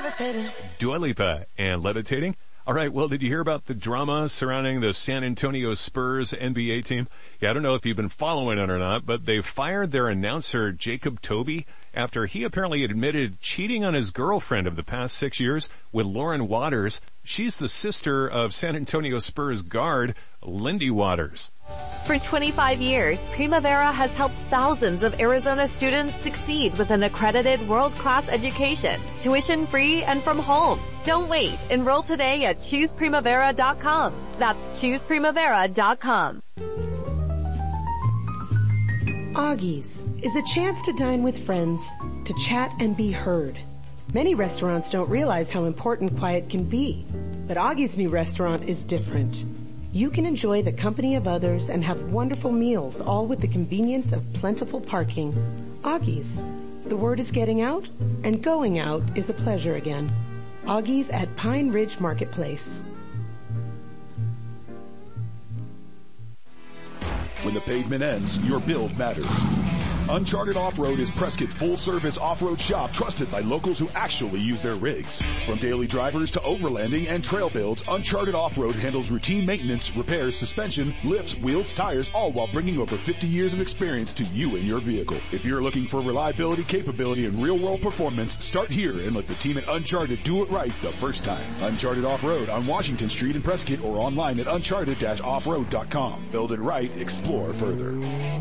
levitating. Dua Lipa and Levitating. All right, well, did you hear about the drama surrounding the San Antonio Spurs NBA team? Yeah, I don't know if you've been following it or not, but they fired their announcer, Jacob Toby, after he apparently admitted cheating on his girlfriend of the past 6 years with Lauren Waters. She's the sister of San Antonio Spurs guard, Lindy Waters. For 25 years, Primavera has helped thousands of Arizona students succeed with an accredited world-class education, tuition-free and from home. Don't wait. Enroll today at ChoosePrimavera.com. That's ChoosePrimavera.com. Augie's is a chance to dine with friends, to chat and be heard. Many restaurants don't realize how important quiet can be, but Augie's new restaurant is different. You can enjoy the company of others and have wonderful meals, all with the convenience of plentiful parking. Augie's. The word is getting out, and going out is a pleasure again. Augie's at Pine Ridge Marketplace. When the pavement ends, your build matters. Uncharted Off-Road is Prescott's full-service off-road shop trusted by locals who actually use their rigs. From daily drivers to overlanding and trail builds, Uncharted Off-Road handles routine maintenance, repairs, suspension, lifts, wheels, tires, all while bringing over 50 years of experience to you and your vehicle. If you're looking for reliability, capability, and real-world performance, start here and let the team at Uncharted do it right the first time. Uncharted Off-Road on Washington Street in Prescott or online at uncharted-offroad.com. Build it right, explore further.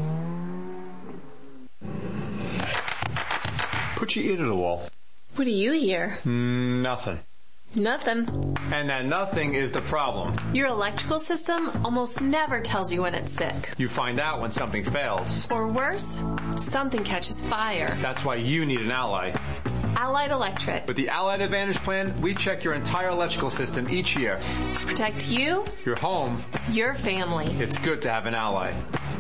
Put your ear to the wall. What do you hear? Nothing. Nothing. And that nothing is the problem. Your electrical system almost never tells you when it's sick. You find out when something fails. Or worse, something catches fire. That's why you need an Allied. Allied Electric. With the Allied Advantage plan, we check your entire electrical system each year. Protect you, your home, your family. It's good to have an Allied.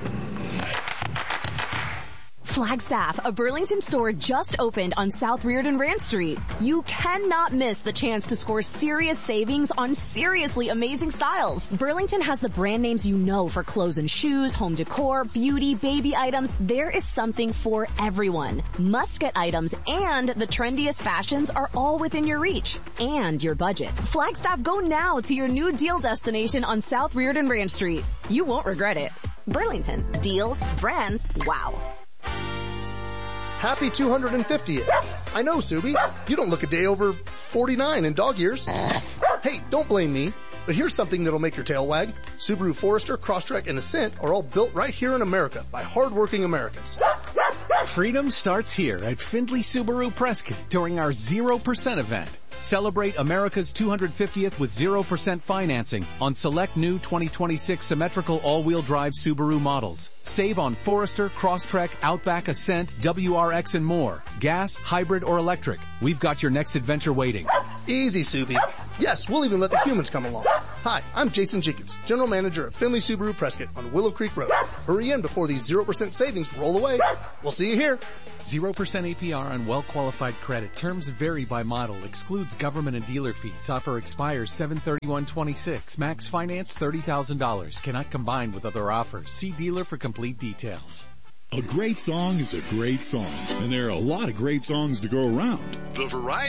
Flagstaff, a Burlington store just opened on South Reardon Ranch Street. You cannot miss the chance to score serious savings on seriously amazing styles. Burlington has the brand names you know for clothes and shoes, home decor, beauty, baby items. There is something for everyone. Must-get items and the trendiest fashions are all within your reach and your budget. Flagstaff, go now to your new deal destination on South Reardon Ranch Street. You won't regret it. Burlington. Deals, brands, wow. Happy 250th. I know, Subi. You don't look a day over 49 in dog years. Hey, don't blame me. But here's something that'll make your tail wag. Subaru Forester, Crosstrek, and Ascent are all built right here in America by hardworking Americans. Freedom starts here at Findlay Subaru Prescott during our 0% event. Celebrate America's 250th with 0% financing on select new 2026 symmetrical all-wheel drive Subaru models. Save on Forester, Crosstrek, Outback, Ascent, WRX, and more. Gas, hybrid, or electric. We've got your next adventure waiting. Easy, Subi. Yes, we'll even let the humans come along. Hi, I'm Jason Jenkins, General Manager at Findlay Subaru Prescott on Willow Creek Road. Hurry in before these 0% savings roll away. We'll see you here. 0% APR on well-qualified credit. Terms vary by model. Excludes government and dealer fees. Offer expires 7/31/26. Max finance $30,000. Cannot combine with other offers. See dealer for complete details. A great song is a great song, and there are a lot of great songs to go around. The variety